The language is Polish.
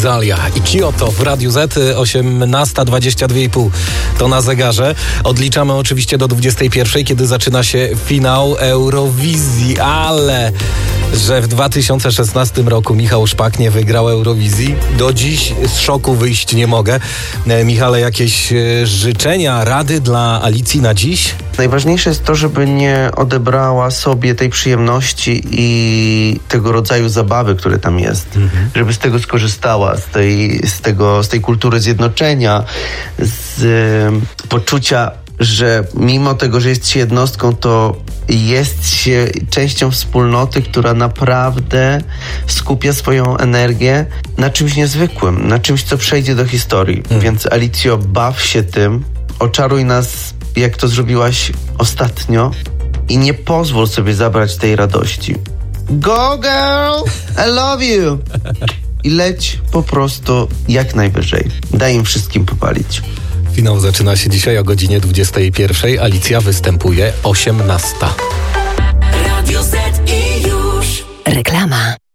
Rosalia i Kyoto w Radiu Z, 18:22,5 to na zegarze. Odliczamy oczywiście do 21:00, kiedy zaczyna się finał Eurowizji, ale że w 2016 roku Michał Szpak nie wygrał Eurowizji, do dziś z szoku wyjść nie mogę. Michale, jakieś życzenia, rady dla Alicji na dziś? Najważniejsze jest to, żeby nie odebrała sobie tej przyjemności i tego rodzaju zabawy, które tam jest. Żeby z tego skorzystała, z tej kultury zjednoczenia, z poczucia, że mimo tego, że jest się jednostką, to jest się częścią wspólnoty, która naprawdę skupia swoją energię na czymś niezwykłym, na czymś, co przejdzie do historii. Więc Alicjo, baw się tym, oczaruj nas, jak to zrobiłaś ostatnio i nie pozwól sobie zabrać tej radości. Go girl! I love you! I leć po prostu jak najwyżej. Daj im wszystkim popalić. Finał zaczyna się dzisiaj o godzinie 21:00. Alicja występuje 18:00. Radio Z i już. Reklama.